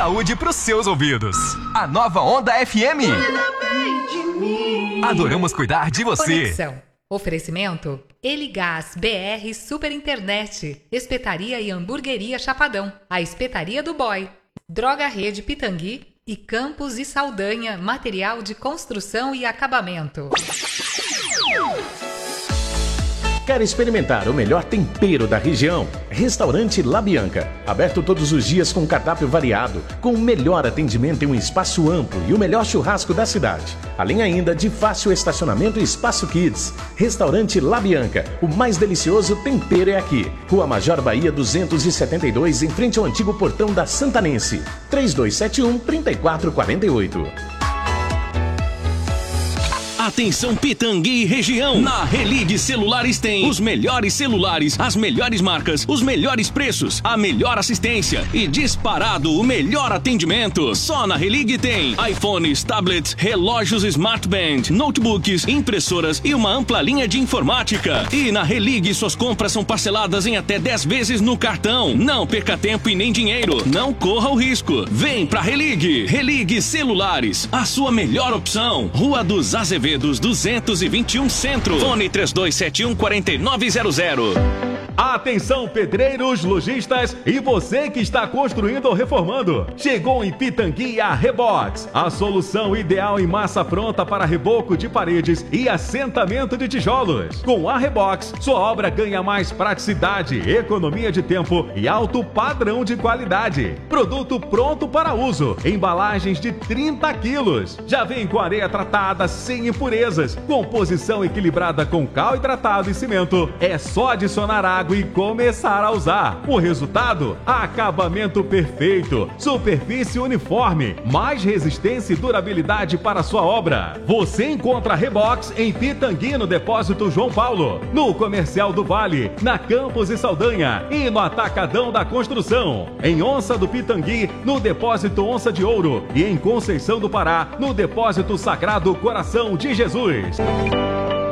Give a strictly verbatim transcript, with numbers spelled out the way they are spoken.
saúde pros seus ouvidos. A nova Onda F M. Adoramos cuidar de você. Conexão. Oferecimento Eligás B R Super Internet, Espetaria e Hamburgueria Chapadão, a Espetaria do Boy, Droga Rede Pitangui e Campos e Saldanha, material de construção e acabamento. Quer experimentar o melhor tempero da região? Restaurante La Bianca, aberto todos os dias com cardápio variado, com o melhor atendimento em um espaço amplo e o melhor churrasco da cidade. Além ainda de fácil estacionamento e espaço kids. Restaurante La Bianca, o mais delicioso tempero é aqui. Rua Major Bahia duzentos e setenta e dois, em frente ao antigo portão da Santanense. três dois sete um, três quatro quatro oito. Atenção Pitangui e região, na Relig Celulares tem os melhores celulares, as melhores marcas, os melhores preços, a melhor assistência e disparado o melhor atendimento. Só na Relig tem iPhones, tablets, relógios Smartband, notebooks, impressoras e uma ampla linha de informática. E na Relig suas compras são parceladas em até dez vezes no cartão. Não perca tempo e nem dinheiro, não corra o risco. Vem pra Relig, Relig Celulares, a sua melhor opção. Rua dos Azevedos duzentos e vinte e um Centro. Fone três dois sete um, quatro nove zero zero. Atenção, pedreiros, lojistas e você que está construindo ou reformando. Chegou em Pitangui a Rebox, a solução ideal em massa pronta para reboco de paredes e assentamento de tijolos. Com a Rebox, sua obra ganha mais praticidade, economia de tempo e alto padrão de qualidade. Produto pronto para uso, embalagens de trinta quilos. Já vem com areia tratada sem impurezas, composição equilibrada com cal hidratado e cimento. É só adicionar água e começar a usar. O resultado? Acabamento perfeito, superfície uniforme, mais resistência e durabilidade para sua obra. Você encontra a Rebox em Pitangui, no Depósito João Paulo, no Comercial do Vale, na Campos e Saldanha e no Atacadão da Construção. Em Onça do Pitangui, no Depósito Onça de Ouro e em Conceição do Pará, no Depósito Sagrado Coração de Jesus.